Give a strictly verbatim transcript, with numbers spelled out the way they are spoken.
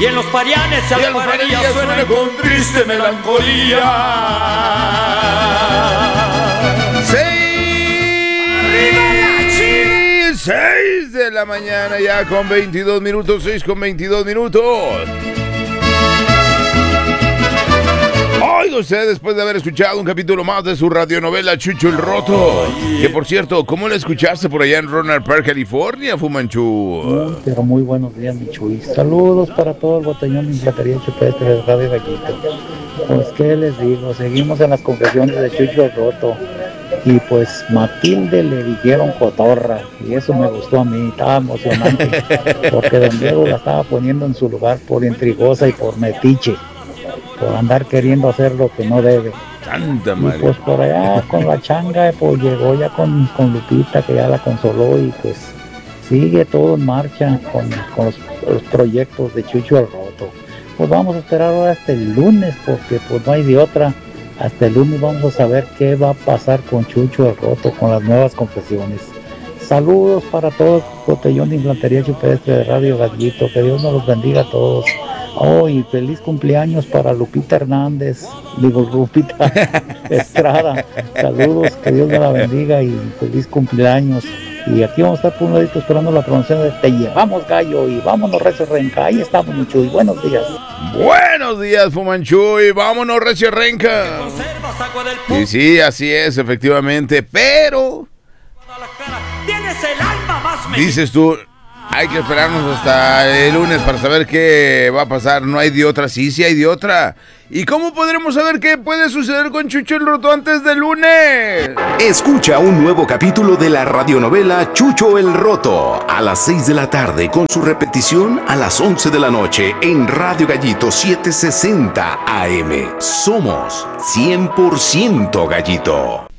y en los parianes se alfarería suena con triste melancolía. seis de la mañana ya con veintidós minutos, seis con veintidós minutos. Oiga usted, después de haber escuchado un capítulo más de su radionovela Chucho el Roto, que por cierto, ¿cómo la escuchaste por allá en Rohnert Park, California, Fumanchu? Muy, pero muy buenos días, mi Chuy. Saludos para todo el botellón de Platería Chupestre de Radio Gallito. Pues, ¿qué les digo? Seguimos en las confesiones de Chucho el Roto. Y pues Matilde le dijeron cotorra, y eso me gustó a mí, estaba emocionante, porque don Diego la estaba poniendo en su lugar por intrigosa y por metiche, por andar queriendo hacer lo que no debe. Santa y madre. Pues por allá con la changa, pues llegó ya con, con Lupita, que ya la consoló, y pues sigue todo en marcha con, con los, los proyectos de Chucho el Roto. Pues vamos a esperar ahora hasta el lunes, porque pues no hay de otra. Hasta el lunes vamos a saber qué va a pasar con Chucho el Roto, con las nuevas confesiones. Saludos para todo el botellón de Implantería Chupestre de Radio Gallito. Que Dios nos los bendiga a todos. Oh, y feliz cumpleaños para Lupita Hernández, digo Lupita Estrada. Saludos, que Dios me la bendiga y feliz cumpleaños. Y aquí vamos a estar por un ladito esperando la promoción de Te Llevamos Gallo y vámonos Recio Renca. Ahí estamos, Chuy. Buenos días. Buenos días, Fumanchuy. Vámonos, Recio Renca. Y sí, así es, efectivamente. Pero dices tú, hay que esperarnos hasta el lunes para saber qué va a pasar. No hay de otra. Sí, sí hay de otra. ¿Y cómo podremos saber qué puede suceder con Chucho el Roto antes del lunes? Escucha un nuevo capítulo de la radionovela Chucho el Roto a las seis de la tarde con su repetición a las once de la noche en Radio Gallito setecientos sesenta A M. Somos cien por ciento Gallito.